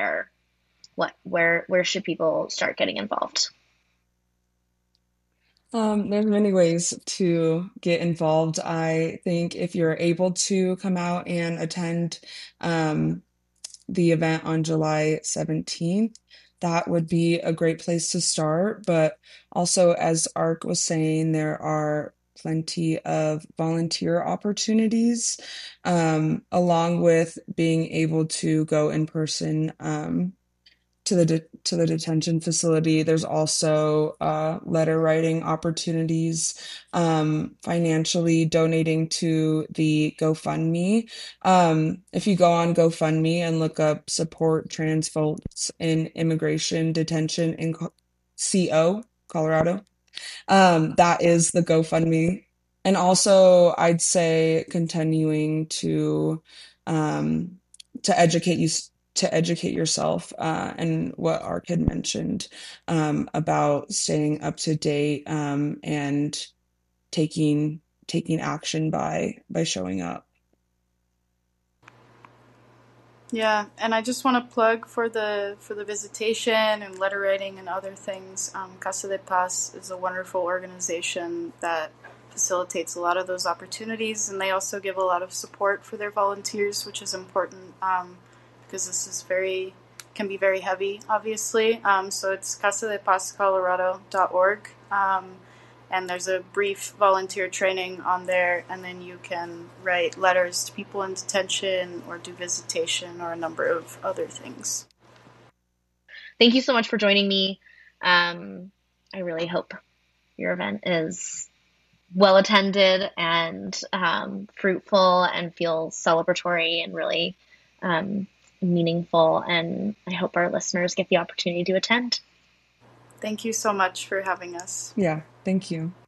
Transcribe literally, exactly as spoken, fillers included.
there, what where where should people start getting involved? Um, there's many ways to get involved. I think if you're able to come out and attend um, the event on July seventeenth, that would be a great place to start. But also, as Ark was saying, there are plenty of volunteer opportunities, um, along with being able to go in person. Um, to the de to the detention facility. There's also uh, letter writing opportunities, um, financially donating to the GoFundMe. Um, if you go on GoFundMe and look up support trans folks in immigration detention in Co- CO, Colorado, um, that is the GoFundMe. And also, I'd say continuing to um, to educate you to educate yourself, uh, and what Ark had mentioned um, about staying up to date, um, and taking taking action by by showing up. Yeah, and I just want to plug for the for the visitation and letter writing and other things. Um, Casa de Paz is a wonderful organization that facilitates a lot of those opportunities, and they also give a lot of support for their volunteers, which is important, um, because this is very can be very heavy, obviously. Um, so it's casa de paz colorado dot org. Um, and there's a brief volunteer training on there, and then you can write letters to people in detention or do visitation or a number of other things. Thank you so much for joining me. Um, I really hope your event is well attended and um, fruitful and feels celebratory and really um, meaningful. And I hope our listeners get the opportunity to attend. Thank you so much for having us. Yeah, thank you.